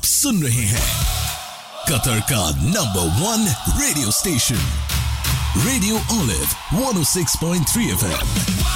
सुन रहे हैं कतर का number 1 radio station radio olive 106.3 FM।